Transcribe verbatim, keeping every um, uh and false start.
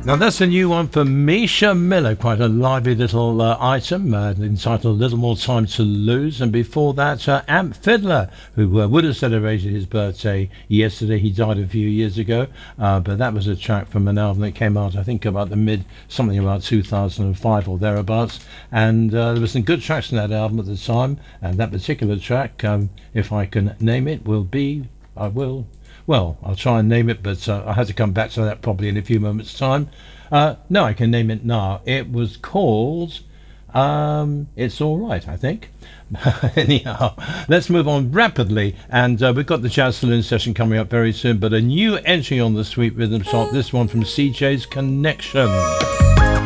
Now that's a new one for Misha Miller, quite a lively little uh, item uh, entitled A Little More Time to Lose. And before that, uh, Amp Fiddler, who uh, would have celebrated his birthday yesterday. He died a few years ago, uh, but that was a track from an album that came out, I think, about the mid, something about two thousand five or thereabouts. And uh, there were some good tracks in that album at the time, and that particular track, um, if I can name it, will be, I will... Well, I'll try and name it, but uh, I had to come back to that probably in a few moments' time. Uh, no, I can name it now. It was called um, It's All Right, I think. Anyhow, let's move on rapidly. And uh, we've got the Jazz Saloon session coming up very soon, but a new entry on the Sweet Rhythm Shop, this one from C J's Connection.